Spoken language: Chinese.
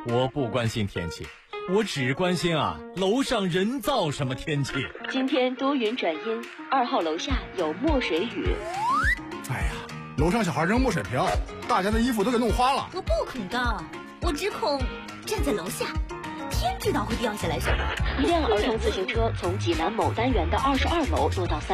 我不关心天气，我只关心楼上人造什么天气。 今天多云转阴，2号楼下有墨水雨。 哎呀，楼上小孩扔墨水瓶，大家的衣服都给弄花了。 我不恐高，我只恐站在楼下，天知道会掉下来什么。 一辆儿童自行车从济南某单元的22楼落到